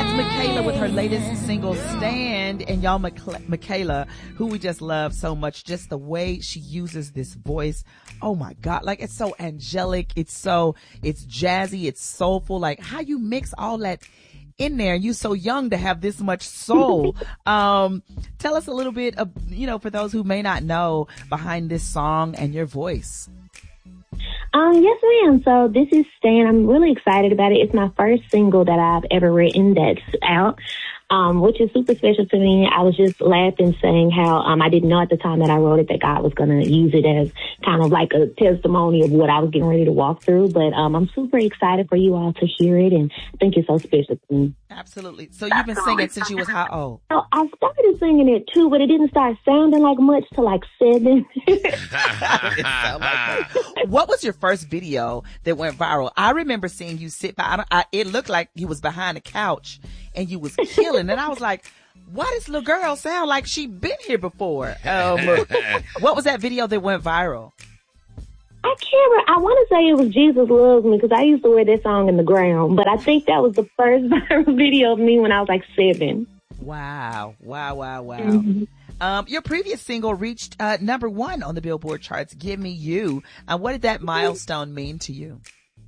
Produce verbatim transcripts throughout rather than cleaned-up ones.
That's Michaela with her latest single, Stand. And y'all, Michaela, who we just love so much, just the way she uses this voice. Oh my God. Like, it's so angelic. It's so, it's jazzy. It's soulful. Like, how you mix all that in there, and you so young to have this much soul. um, tell us a little bit of, you know, for those who may not know, behind this song and your voice. Um, yes, ma'am. So this is Stan. I'm really excited about it. It's my first single that I've ever written that's out, um, which is super special to me. I was just laughing, saying how um, I didn't know at the time that I wrote it that God was going to use it as kind of like a testimony of what I was getting ready to walk through. But um, I'm super excited for you all to hear it, and I think it's so special to me. Absolutely. So you've been singing since you was how old? So I started singing it too, but it didn't start sounding like much till like seven. It sound like that. What was your first video that went viral? I remember seeing you sit by, I don't, I, it looked like you was behind a couch and you was killing. And I was like, why does little girl sound like she been here before? Um, what was that video that went viral? I can't remember. I want to say it was Jesus Loves Me, because I used to wear that song in the ground, but I think that was the first viral video of me when I was like seven. Wow. Wow, wow, wow. Mm-hmm. Um, your previous single reached uh, number one on the Billboard charts, Give Me You. Uh, what did that milestone mean to you?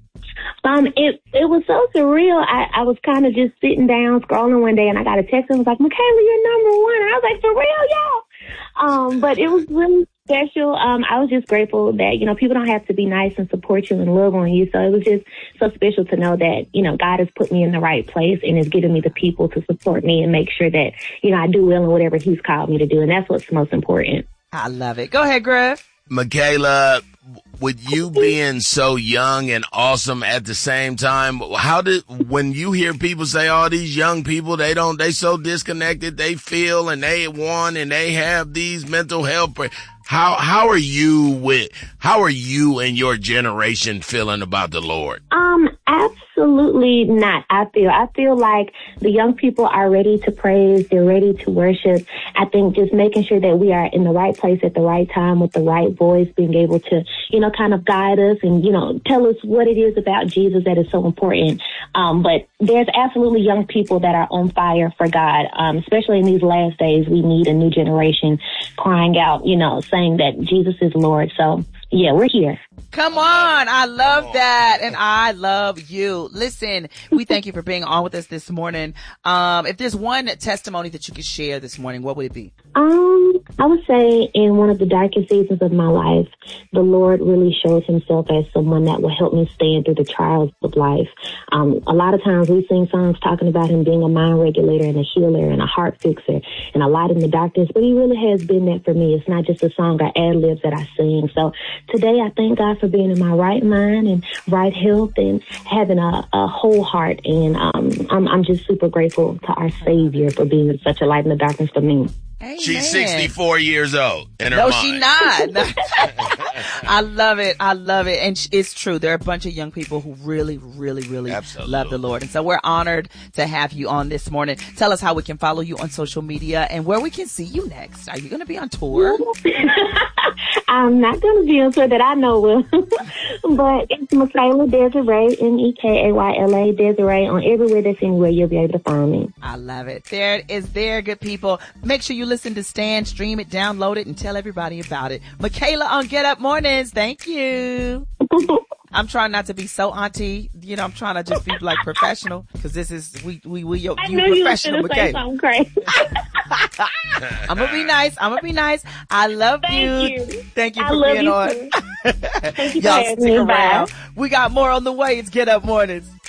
Um, it it was so surreal. I, I was kind of just sitting down, scrolling one day, and I got a text and was like, Michaela, you're number one. And I was like, for real, y'all? Um, but it was really special. Um, I was just grateful that, you know, people don't have to be nice and support you and love on you. So it was just so special to know that, you know, God has put me in the right place and is giving me the people to support me and make sure that, you know, I do well in whatever he's called me to do. And that's what's most important. I love it. Go ahead, Griff. Michaela, with you being so young and awesome at the same time, how did, when you hear people say, oh, these young people, they don't, they so disconnected, they feel and they want and they have these mental health, how, how are you with, how are you and your generation feeling about the Lord? Um, absolutely not. I feel, I feel like the young people are ready to praise. They're ready to worship. I think just making sure that we are in the right place at the right time with the right voice, being able to, you know, kind of guide us and, you know, tell us what it is about Jesus that is so important. Um, but there's absolutely young people that are on fire for God. Um, especially in these last days, we need a new generation crying out, you know, saying that Jesus is Lord. So yeah, we're here. Come on. I love that. And I love you. Listen, we thank you for being on with us this morning. Um, if there's one testimony that you could share this morning, what would it be? Um, I would say in one of the darkest seasons of my life, the Lord really showed himself as someone that will help me stand through the trials of life. Um, a lot of times we sing songs talking about him being a mind regulator and a healer and a heart fixer and a light in the darkness, but he really has been that for me. It's not just a song or ad-libs that I sing. So today I thank God for being in my right mind and right health and having a, a whole heart. And um, I'm, I'm just super grateful to our Savior for being such a light in the darkness for me. Amen. She's sixty-four years old in her no, mind. she not. I love it. I love it. And it's true. There are a bunch of young people who really, really, really Absolutely. love the Lord. And so we're honored to have you on this morning. Tell us how we can follow you on social media and where we can see you next. Are you going to be on tour? I'm not going to be on tour that I know of. But it's Michaela Desiree, M E K A Y L A, Desiree, on everywhere that's anywhere you'll be able to find me. I love it. There it is there, good people. Make sure you listen to Stan, stream it, download it, and tell everybody about it. Michaela on Get Up Mornings. Thank you. I'm trying not to be so auntie. You know, I'm trying to just be like professional because this is, we, we, we, you, I you knew professional, you were going to say something crazy. I'm going to be nice. I'm going to be nice. I love Thank you. you. Thank you I for love being you on. too. Thank you for Y'all having stick me. around. Bye. We got more on the way. It's Get Up Mornings.